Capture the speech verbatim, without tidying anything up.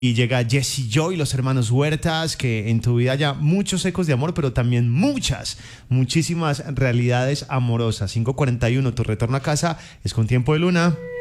Y llega Jesse Joy, los hermanos Huertas, que en tu vida haya muchos ecos de amor, pero también muchas, muchísimas realidades amorosas. cinco cuarenta y uno, tu retorno a casa es con Tiempo de Luna.